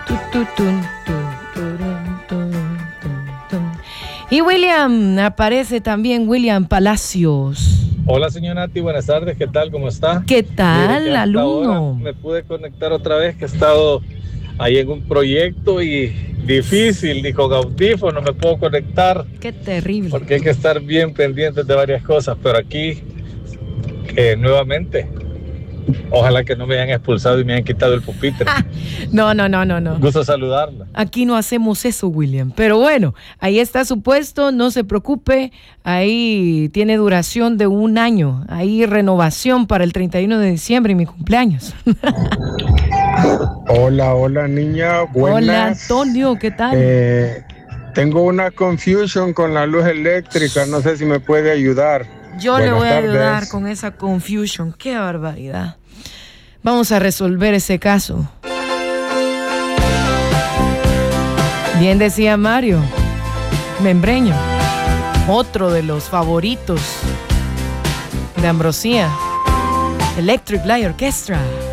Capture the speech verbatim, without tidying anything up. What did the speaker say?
Tu, tu, tun, tun, turun, tun, tun, tun. Y William, aparece también William Palacios. Hola, señora Nati, buenas tardes, ¿qué tal? ¿Cómo está? ¿Qué tal, Mire, alumno? me pude conectar otra vez, que he estado ahí en un proyecto y difícil, ni con audífono me puedo conectar. Qué terrible. Porque hay que estar bien pendientes de varias cosas, pero aquí, eh, nuevamente, ojalá que no me hayan expulsado y me hayan quitado el pupitre. No, no, no, no, no. Gusto saludarla. Aquí no hacemos eso, William. Pero bueno, ahí está su puesto, no se preocupe. Ahí tiene duración de un año. Ahí renovación para el treinta y uno de diciembre y mi cumpleaños. Hola, hola, niña. Buenas. Hola, Antonio, ¿qué tal? Eh, tengo una confusion con la luz eléctrica. No sé si me puede ayudar. Yo Buenas le voy a tardes. ayudar con esa confusion. Qué barbaridad. Vamos a resolver ese caso. Bien decía Mario Membreño, otro de los favoritos de Ambrosía, Electric Light Orchestra.